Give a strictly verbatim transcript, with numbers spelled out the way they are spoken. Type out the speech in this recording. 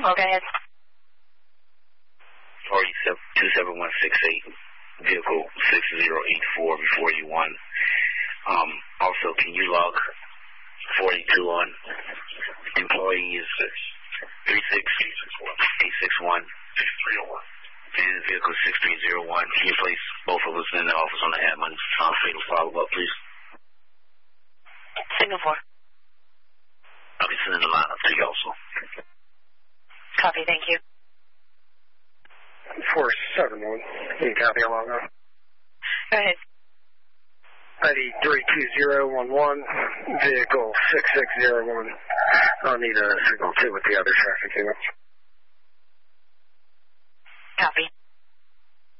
four, go ahead. Party two seven one six eight, vehicle six zero eight four before you one. Um, also, can you log forty-two on? Employee is three six eight six one. And vehicle six three zero one. Can you place both of us in the office on the admin uh, fatal follow-up, please? Signal four. I'll be sending the line up to you also. Copy, thank you. four seven one. Can you copy along on? Go ahead. I D three two zero one one, vehicle six six zero one. I'll need a signal two with the other traffic units. Copy.